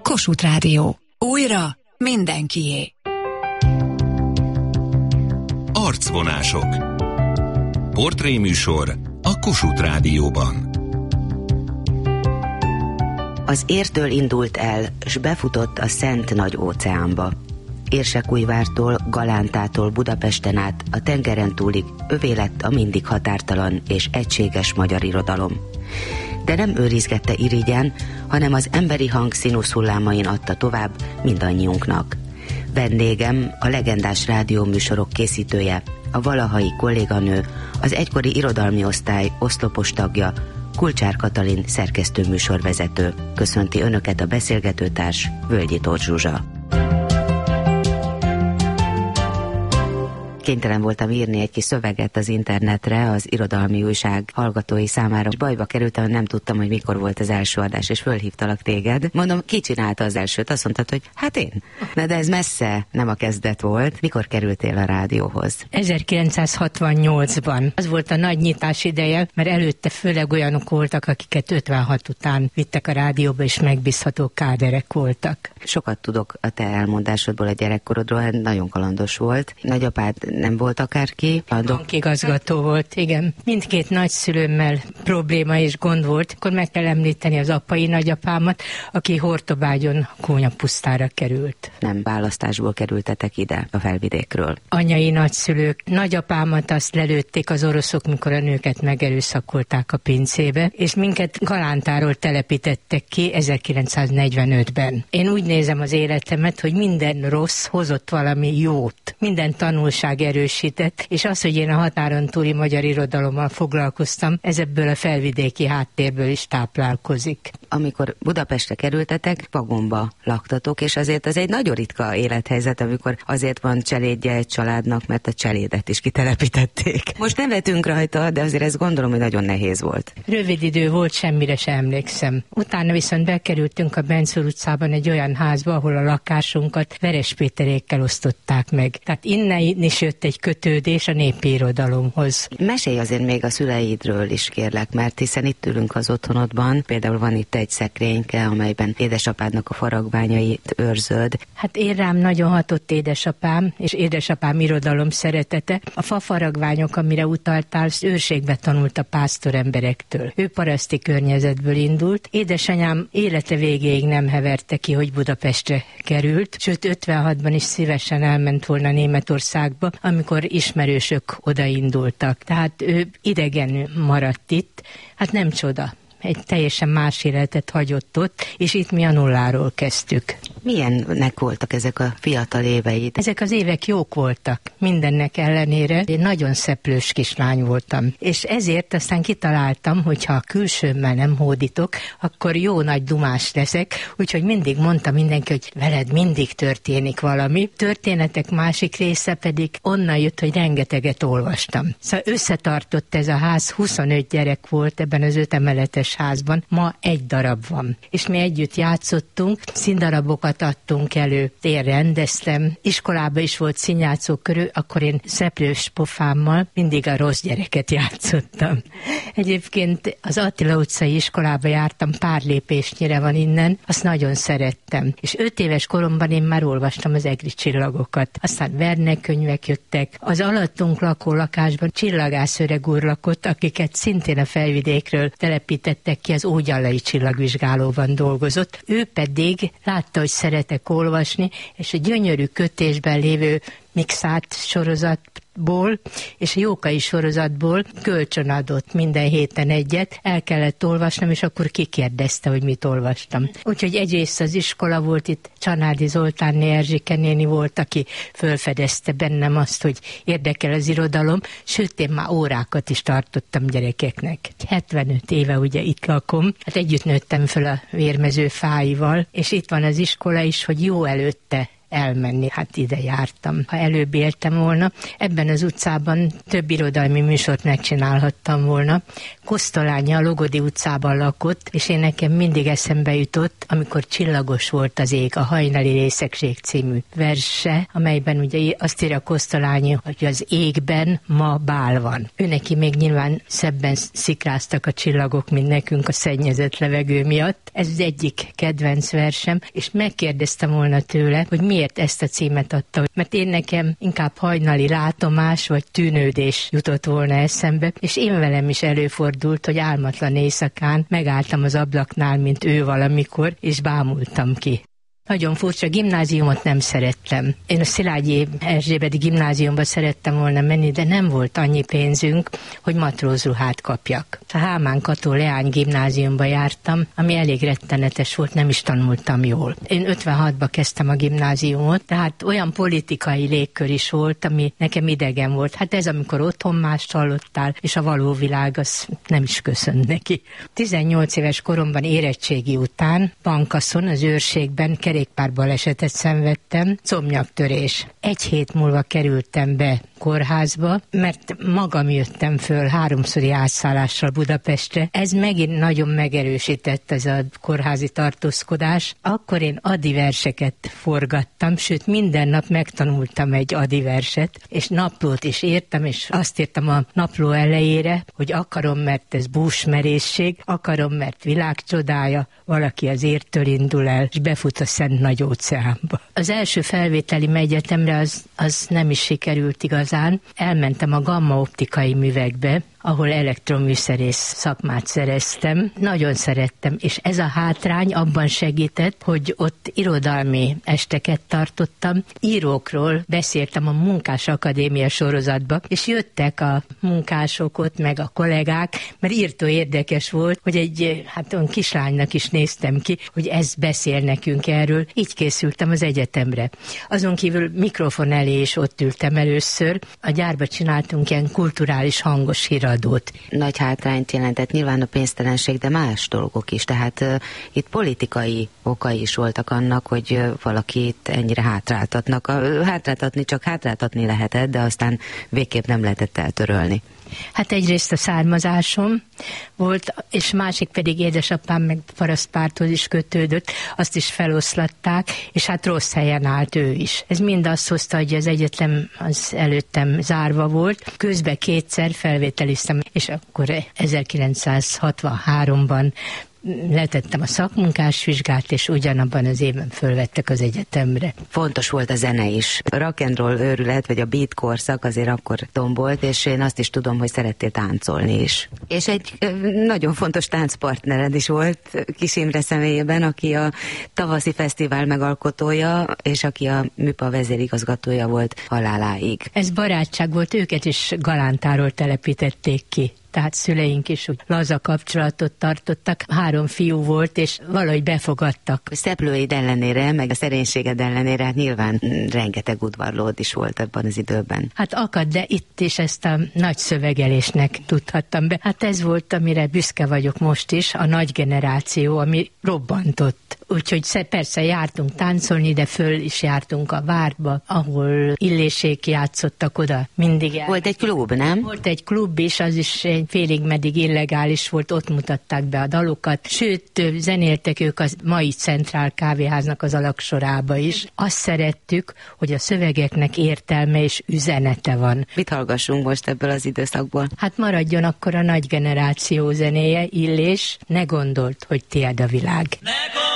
Kossuth Rádió. Újra mindenkié. Arcvonások. Portréműsor a Kossuth Rádióban. Az Értől indult el, s befutott a szent nagy óceánba. Érsekújvártól, Galántától Budapesten át a tengeren túlig övé lett a mindig határtalan és egységes magyar irodalom. De nem őrizgette irigyen, hanem az emberi hang színuszhullámain adta tovább mindannyiunknak. Vendégem, a legendás rádióműsorok készítője, a valahai kolléganő, az egykori irodalmi osztály oszlopos tagja, Kulcsár Katalin szerkesztőműsorvezető. Köszönti önöket a beszélgetőtárs, Völgyi Tóth Zsuzsa. Kénytelen voltam írni egy kis szöveget az internetre az irodalmi újság hallgatói számára. Bajba kerültem, nem tudtam, hogy mikor volt az első adás, és fölhívtalak téged. Mondom, ki csinálta az elsőt? Azt mondtad, hogy hát én. Na de ez messze nem a kezdet volt. Mikor kerültél a rádióhoz? 1968-ban. Az volt a nagy nyitás ideje, mert előtte főleg olyanok voltak, akiket 56 után vittek a rádióba, és megbízható káderek voltak. Sokat tudok a te elmondásodból a gyerekkorodról, nagyon kalandos volt. Nagyapád nem volt akárki. Bankigazgató volt, igen. Mindkét nagyszülőmmel probléma és gond volt. Akkor meg kell említeni az apai nagyapámat, aki Hortobágyon Kónyapusztára került. Nem választásból kerültetek ide a Felvidékről. Anyai nagyszülők. Nagyapámat azt lelőtték az oroszok, mikor a nőket megerőszakolták a pincébe, és minket Galántáról telepítettek ki 1945-ben. Én úgy nézem az életemet, hogy minden rossz hozott valami jót. Minden tanulság erősített, és az, hogy én a határon túli magyar irodalommal foglalkoztam, ez ebből a felvidéki háttérből is táplálkozik. Amikor Budapestre kerültetek, vagonba laktatok, és azért az egy nagyon ritka élethelyzet, amikor azért van cselédje egy családnak, mert a cselédet is kitelepítették. Most nem vetünk rajta, de azért ezt gondolom, hogy nagyon nehéz volt. Rövid idő volt, semmire sem emlékszem. Utána viszont bekerültünk a Bencúr utcában egy olyan házba, ahol a lakásunkat Verespéterékkel osztották meg. Tehát innen is jött egy kötődés a népi irodalomhoz. Mesélj azért még a szüleidről is, kérlek, mert hiszen itt ülünk az otthonodban, például van itt egy szekrényke, amelyben édesapádnak a faragványait őrzöd. Hát én rám nagyon hatott édesapám, és édesapám irodalom szeretete. A fafaragványok, amire utaltál, őrségbe tanult a pásztoremberektől. Ő paraszti környezetből indult. Édesanyám élete végéig nem heverte ki, hogy Budapestre került, sőt 56-ban is szívesen elment volna Németországba, amikor ismerősök odaindultak. Tehát ő idegenül maradt itt. Hát nem csoda. Egy teljesen más életet hagyott ott, és itt mi a nulláról kezdtük. Milyennek voltak ezek a fiatal éveid? Ezek az évek jók voltak, mindennek ellenére. Én nagyon szeplős kislány voltam, és ezért aztán kitaláltam, hogy ha a külsőmmel nem hódítok, akkor jó nagy dumás leszek, úgyhogy mindig mondta mindenki, hogy veled mindig történik valami. Történetek másik része pedig onnan jött, hogy rengeteget olvastam. Szóval összetartott ez a ház, 25 gyerek volt ebben az 5 emeletes házban, ma 1 darab van. És mi együtt játszottunk, színdarabokat adtunk elő, én rendeztem, iskolában is volt színjátszó körül, akkor én szeplős pofámmal mindig a rossz gyereket játszottam. Egyébként az Attila utcai iskolába jártam, pár lépésnyire van innen, azt nagyon szerettem. És 5 éves koromban én már olvastam az egri csillagokat. Aztán Verne könyvek jöttek. Az alattunk lakó lakásban csillagász öreg úr lakott, akiket szintén a Felvidékről telepítettek ki, az Ógyallai csillagvizsgálóban dolgozott. Ő pedig látta, hogy szeretek olvasni, és a gyönyörű kötésben lévő Mixát sorozatból és a Jókai sorozatból kölcsönadott minden héten egyet, el kellett olvasnom, és akkor kikérdezte, hogy mit olvastam. Úgyhogy egyrészt az iskola volt, itt Csanádi Zoltánné Erzsike néni volt, aki fölfedezte bennem azt, hogy érdekel az irodalom, sőt, én már órákat is tartottam gyerekeknek. 75 éve ugye itt lakom, hát együtt nőttem föl a Vérmező fáival, és itt van az iskola is, hogy jó előtte elmenni. Hát ide jártam. Ha előbb éltem volna, ebben az utcában több irodalmi műsort megcsinálhattam volna. Kosztolányi a Logodi utcában lakott, és én nekem mindig eszembe jutott, amikor Csillagos volt az ég, a Hajnali részegség című verse, amelyben ugye azt írja Kosztolányi, hogy az égben ma bál van. Őneki még nyilván szebben szikráztak a csillagok, mint nekünk a szennyezett levegő miatt. Ez az egyik kedvenc versem, és megkérdeztem volna tőle, hogy miért ezt a címet adta. Mert én nekem inkább hajnali látomás vagy tűnődés jutott volna eszembe, és én velem is előfordult, hogy álmatlan éjszakán megálltam az ablaknál, mint ő valamikor, és bámultam ki. Nagyon furcsa, gimnáziumot nem szerettem. Én a Szilágyi Erzsébeti gimnáziumba szerettem volna menni, de nem volt annyi pénzünk, hogy matrózruhát kapjak. A Hámán Kató Leány gimnáziumba jártam, ami elég rettenetes volt, nem is tanultam jól. Én 56-ba kezdtem a gimnáziumot, tehát olyan politikai légkör is volt, ami nekem idegen volt. Hát ez, amikor otthon mást hallottál, és a való világ, az nem is köszönt neki. 18 éves koromban érettségi után Pankaszon, az őrségben kerékpárbalesetet szenvedtem, combnyaktörés. 1 hét múlva kerültem be kórházba, mert magam jöttem föl 3-szori átszállással Budapestre. Ez megint nagyon megerősített, ez a kórházi tartózkodás. Akkor én adiverseket forgattam, sőt minden nap megtanultam egy adiverset, és naplót is írtam, és azt írtam a napló elejére, hogy akarom, mert ez búsmerészség, akarom, mert világcsodája, valaki az értől indul el, és befut a Szent Nagy Óceánba. Az első felvételi egyetemre az nem is sikerült igazán. Elmentem a Gamma optikai művekbe, ahol elektroműszerész szakmát szereztem. Nagyon szerettem, és ez a hátrány abban segített, hogy ott irodalmi esteket tartottam. Írókról beszéltem a Munkás Akadémia sorozatba, és jöttek a munkások ott, meg a kollégák, mert írtó érdekes volt, hogy olyan kislánynak is néztem ki, hogy ez beszél nekünk erről. Így készültem az egyetemre. Azon kívül mikrofon elé is ott ültem először. A gyárba csináltunk ilyen kulturális hangos híradót. Nagy hátrányt jelentett nyilván a pénztelenség, de más dolgok is. Tehát itt politikai okai is voltak annak, hogy valakit ennyire hátráltatnak. Hátráltatni csak hátráltatni lehetett, de aztán végképp nem lehetett eltörölni. Hát egyrészt a származásom volt, és másik pedig édesapám meg parasztpárthoz is kötődött, azt is feloszlatták, és hát rossz helyen állt ő is. Ez mind azt hozta, hogy az egyetem az előttem zárva volt. Közben 2-szer felvételiztem, és akkor 1963-ban letettem a szakmunkásvizsgát, és ugyanabban az évben fölvettek az egyetemre. Fontos volt a zene is. A rock and roll őrület, vagy a beat korszak azért akkor tombolt, és én azt is tudom, hogy szerettél táncolni is. És egy nagyon fontos táncpartnered is volt Kis Imre személyében, aki a tavaszi fesztivál megalkotója, és aki a műpa vezérigazgatója volt haláláig. Ez barátság volt, őket is Galántáról telepítették ki. Tehát szüleink is úgy laza kapcsolatot tartottak. 3 fiú volt, és valahogy befogadtak. A szeplőid ellenére, meg a szerénységed ellenére, hát nyilván rengeteg udvarlód is volt ebben az időben. Hát akad, de itt is ezt a nagy szövegelésnek tudhattam be. Hát ez volt, amire büszke vagyok most is, a nagy generáció, ami robbantott. Úgyhogy persze jártunk táncolni, de föl is jártunk a Várba, ahol Illésék játszottak oda mindig. Volt egy klub, nem? Volt egy klub is, az is egy félig meddig illegális volt, ott mutatták be a dalokat, sőt, zenéltek ők a mai Centrál kávéháznak az alaksorába is. Azt szerettük, hogy a szövegeknek értelme és üzenete van. Mit hallgassunk most ebből az időszakból? Hát maradjon akkor a nagy generáció zenéje, Illés, ne gondold, hogy tiéd a világ.